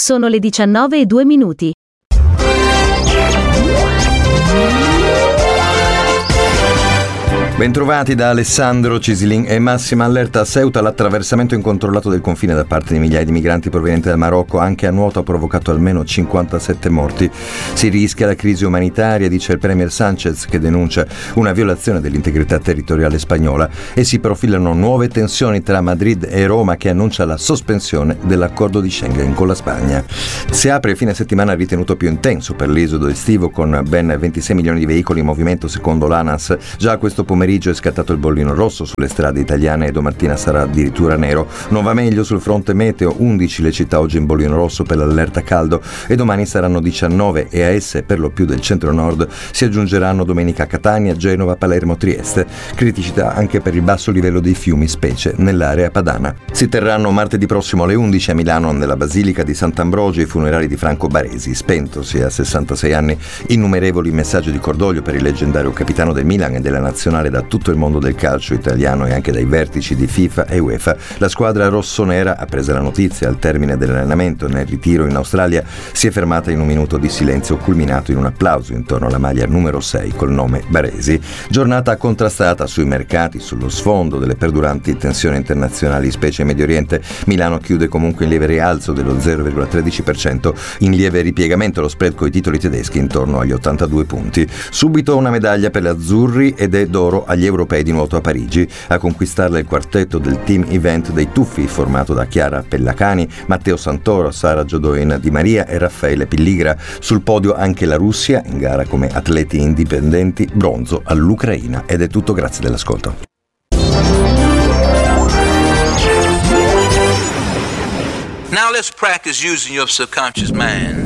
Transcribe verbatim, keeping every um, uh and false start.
Sono le diciannove e due minuti. Bentrovati da Alessandro Cisilin. E massima allerta a Ceuta. L'attraversamento incontrollato del confine da parte di migliaia di migranti provenienti dal Marocco, anche a nuoto, ha provocato almeno cinquantasette morti. Si rischia la crisi umanitaria, dice il premier Sanchez, che denuncia una violazione dell'integrità territoriale spagnola, e si profilano nuove tensioni tra Madrid e Roma, che annuncia la sospensione dell'accordo di Schengen con la Spagna. Si apre il fine settimana ritenuto più intenso per l'esodo estivo, con ben ventisei milioni di veicoli in movimento secondo l'ANAS. Già questo pomeriggio è scattato il bollino rosso sulle strade italiane e domattina sarà addirittura nero. Non va meglio sul fronte meteo, undici le città oggi in bollino rosso per l'allerta caldo, e domani saranno diciannove, e a esse, per lo più del centro-nord, si aggiungeranno domenica Catania, Genova, Palermo, Trieste. Criticità anche per il basso livello dei fiumi, specie nell'area padana. Si terranno martedì prossimo alle undici a Milano, nella Basilica di Sant'Ambrogio, i funerali di Franco Baresi, spentosi a sessantasei anni. Innumerevoli messaggi di cordoglio per il leggendario capitano del Milan e della nazionale da tutto il mondo del calcio italiano e anche dai vertici di FIFA e UEFA. La squadra rossonera, appresa la notizia al termine dell'allenamento nel ritiro in Australia, si è fermata in un minuto di silenzio culminato in un applauso intorno alla maglia numero sei col nome Baresi. Giornata contrastata sui mercati, sullo sfondo delle perduranti tensioni internazionali, specie in Medio Oriente. Milano chiude comunque in lieve rialzo dello zero virgola tredici per cento, in lieve ripiegamento lo spread coi titoli tedeschi intorno agli ottantadue punti. Subito una medaglia per le azzurri ed è d'oro agli europei di nuoto a Parigi. A conquistarla il quartetto del team event dei tuffi, formato da Chiara Pellacani, Matteo Santoro, Sara Giodoin Di Maria e Raffaele Pilligra. Sul podio anche la Russia, in gara come atleti indipendenti, bronzo all'Ucraina. Ed è tutto, grazie dell'ascolto. Now let's practice using your subconscious mind.